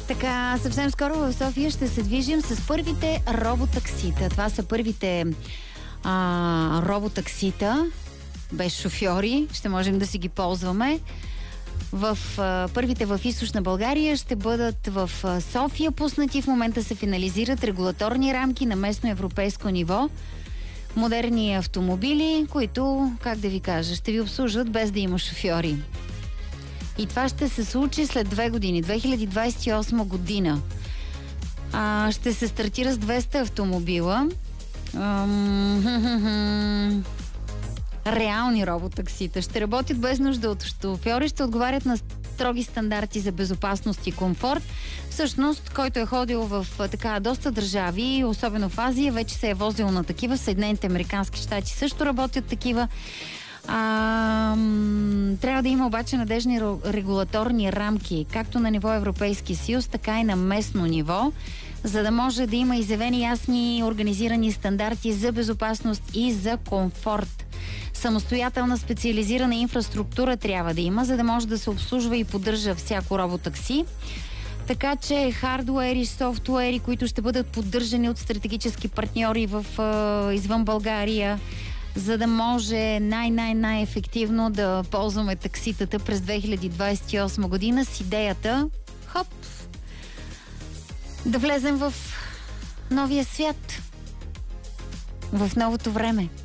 Така, съвсем скоро в София ще се движим с първите роботаксита. Това са първите роботаксита без шофьори. Ще можем да си ги ползваме. Първите в Източна България ще бъдат в София пуснати. В момента се финализират регулаторни рамки на местно европейско ниво. Модерни автомобили, които, как да ви кажа, ще ви обслужват без да има шофьори. И това ще се случи след 2 години, 2028 година. Ще се стартира с 200 автомобила. Реални роботаксита. Ще работят без нужда от шофьори, ще отговарят на строги стандарти за безопасност и комфорт. Всъщност, който е ходил в доста държави, особено в Азия, вече се е возил на такива. В Съединените американски щати също работят такива. Трябва да има обаче надежни регулаторни рамки, както на ниво Европейски съюз, така и на местно ниво, за да може да има изявени ясни организирани стандарти за безопасност и за комфорт. Самостоятелна специализирана инфраструктура трябва да има, за да може да се обслужва и поддържа всяко роботакси. Така че хардуери, софтуери, които ще бъдат поддържани от стратегически партньори извън България, за да може най-ефективно да ползваме такситата през 2028 година с идеята да влезем в новия свят, в новото време.